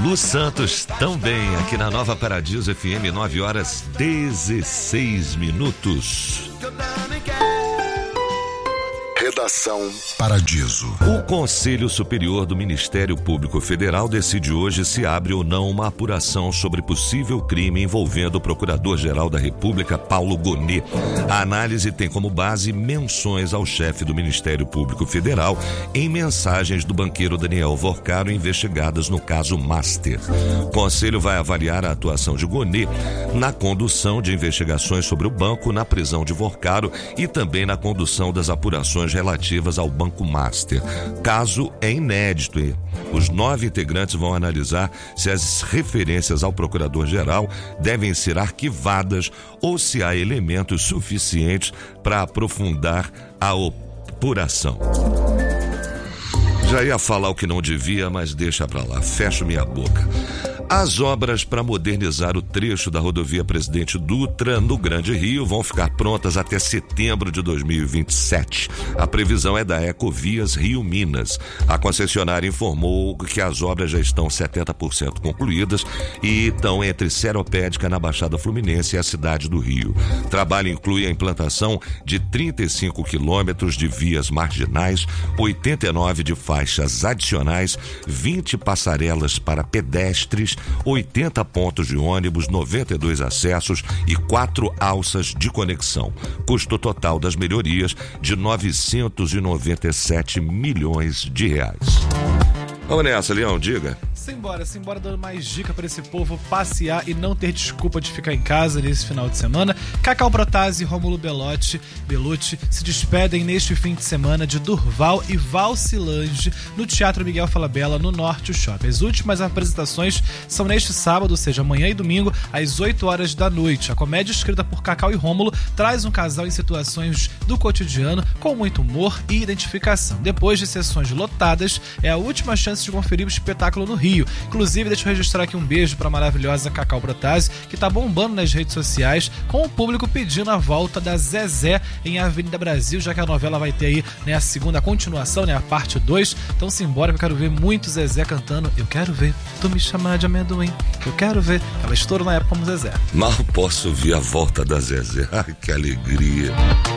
Lu Santos também, aqui na Nova Paradiso FM, 9h16. Redação Paradiso. O Conselho Superior do Ministério Público Federal decide hoje se abre ou não uma apuração sobre possível crime envolvendo o Procurador-Geral da República, Paulo Gonet. A análise tem como base menções ao chefe do Ministério Público Federal em mensagens do banqueiro Daniel Vorcaro investigadas no caso Master. O Conselho vai avaliar a atuação de Gonet na condução de investigações sobre o banco, na prisão de Vorcaro e também na condução das apurações relativas ao Banco Master. Caso é inédito. Os 9 integrantes vão analisar se as referências ao Procurador-Geral devem ser arquivadas ou se há elementos suficientes para aprofundar a apuração. Já ia falar o que não devia, mas deixa pra lá, fecho minha boca. As obras para modernizar o trecho da rodovia Presidente Dutra, no Grande Rio, vão ficar prontas até setembro de 2027. A previsão é da Ecovias Rio Minas. A concessionária informou que as obras já estão 70% concluídas e estão entre Seropédica, na Baixada Fluminense, e a cidade do Rio. O trabalho inclui a implantação de 35 quilômetros de vias marginais, 89 de faixas adicionais, 20 passarelas para pedestres, 80 pontos de ônibus, 92 acessos e 4 alças de conexão. Custo total das melhorias de 997 milhões de reais. Vamos nessa, Leão, diga. Simbora dando mais dica para esse povo passear e não ter desculpa de ficar em casa nesse final de semana. Cacau Protásio e Rômulo Belucci se despedem neste fim de semana de Durval e Valcilange no Teatro Miguel Falabella, no Norte Shopping. As últimas apresentações são neste sábado, ou seja, amanhã e domingo, às 8 horas da noite. A comédia escrita por Cacau e Rômulo traz um casal em situações do cotidiano com muito humor e identificação. Depois de sessões lotadas, é a última chance de conferir o espetáculo no Rio. Inclusive, deixa eu registrar aqui um beijo para a maravilhosa Cacau Protásio, que tá bombando nas redes sociais, com o público pedindo a volta da Zezé em Avenida Brasil, já que a novela vai ter aí, né, a segunda continuação, né, a parte 2. Então simbora, que eu quero ver muito Zezé cantando Eu Quero Ver Tu Me Chamar de Amendoim, eu quero ver. Ela estourou na época como Zezé. Mal posso ver a volta da Zezé. Ai, que alegria.